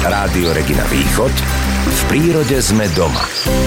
Rádio Regina Východ. V prírode sme doma.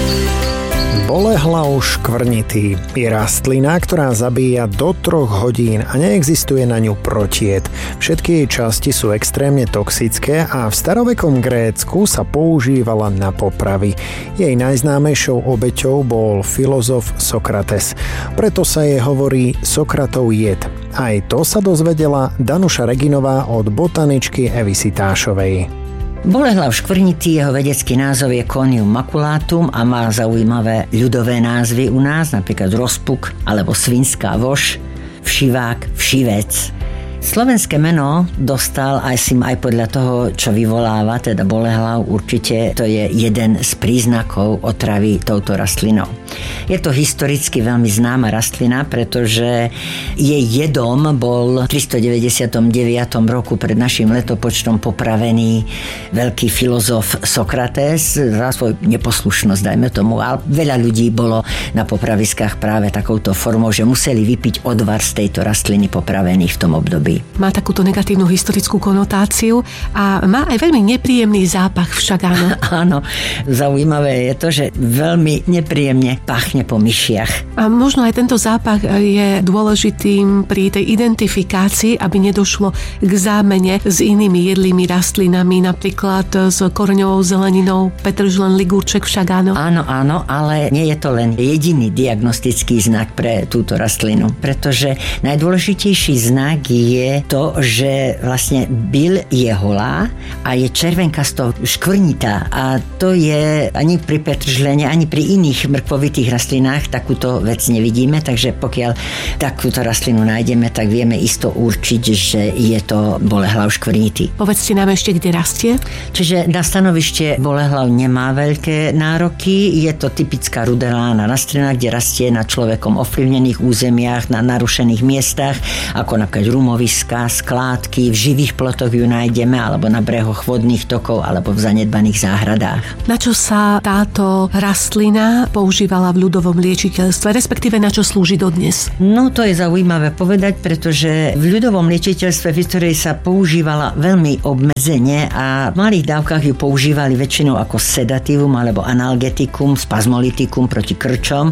Bolehlav škvrnitý je rastlina, ktorá zabíja do 3 hodín a neexistuje na ňu protied. Všetky jej časti sú extrémne toxické a v starovekom Grécku sa používala na popravy. Jej najznámejšou obeťou bol filozof Sokrates. Preto sa jej hovorí Sokratov jed. Aj to sa dozvedela Danuša Reginová od botaničky Evy Sitášovej. Bolehlav škvrnitý, jeho vedecký názov je Conium maculatum a má zaujímavé ľudové názvy u nás, napríklad rozpuk alebo svinská vož, všivák, všivec. Slovenské meno dostal aj podľa toho, čo vyvoláva, teda bolehlav, určite to je jeden z príznakov otravy touto rastlinou. Je to historicky veľmi známa rastlina, pretože jej jedom bol v 399 roku pred našim letopočtom popravený veľký filozof Sokrates za svoju neposlušnosť, dajme tomu. A veľa ľudí bolo na popraviskách práve takouto formou, že museli vypiť odvar z tejto rastliny popravený v tom období. Má takúto negatívnu historickú konotáciu a má aj veľmi nepríjemný zápach však, áno. Áno, zaujímavé je to, že veľmi nepríjemne pachne po myšiach. A možno aj tento zápach je dôležitým pri tej identifikácii, aby nedošlo k zámene s inými jedlými rastlinami, napríklad s koreňovou zeleninou, petržlen, ligúrček však, áno. Áno, ale nie je to len jediný diagnostický znak pre túto rastlinu, pretože najdôležitejší znak je to, že vlastne byľ je holá a je červenkasto škvrnitá a to je ani pri petržlene, ani pri iných mrkvovitých rastlinách takúto vec nevidíme, takže pokiaľ takúto rastlinu nájdeme, tak vieme isto určiť, že je to bolehlav škvrnitý. Povedzte nám ešte, kde rastie? Čiže na stanovište bolehlav nemá veľké nároky, je to typická ruderálna rastlina, kde rastie na človekom ovplyvnených územiach, na narušených miestach, ako napríklad rumoviská, skládky, v živých plotoch ju nájdeme, alebo na brehoch vodných tokov, alebo v zanedbaných záhradách. Na čo sa táto rastlina používala v ľudovom liečiteľstve, respektíve na čo slúži dodnes? No to je zaujímavé povedať, pretože v ľudovom liečiteľstve v histórii sa používala veľmi obmedzene a v malých dávkach ju používali väčšinou ako sedatívum alebo analgetikum, spazmolitikum proti krčom,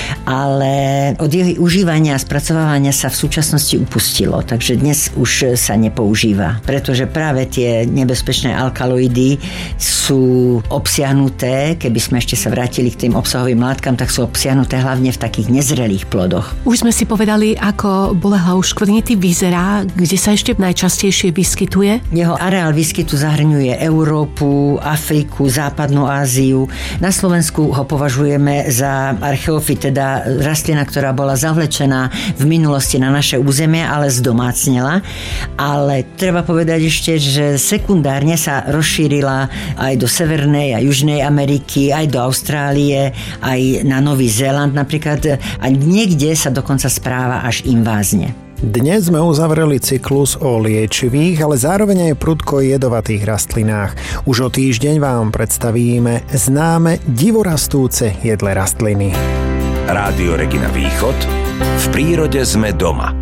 ale od jeho užívania a spracovávania sa v súčasnosti upustilo, takže dnes už sa nepoužíva, pretože práve tie nebezpečné alkaloidy sú obsiahnuté, keby sme ešte sa vrátili k tým obsahovým látkam, tak sú obsiahnuté hlavne v takých nezrelých plodoch. Už sme si povedali, ako bolehlav škvrnitý vyzerá, kde sa ešte najčastejšie vyskytuje. Jeho areál výskytu zahrňuje Európu, Afriku, Západnú Áziu. Na Slovensku ho považujeme za archeofyt, teda rastlina, ktorá bola zavlečená v minulosti na naše územie, ale zdomácnela. Ale treba povedať ešte, že sekundárne sa rozšírila aj do Severnej a Južnej Ameriky, aj do Austrálie, aj na Nový Zéland napríklad, a niekde sa dokonca správa až invázne. Dnes sme uzavreli cyklus o liečivých, ale zároveň aj prudko jedovatých rastlinách. Už o týždeň vám predstavíme známe divorastúce jedlé rastliny. Rádio Regina Východ. V prírode sme doma.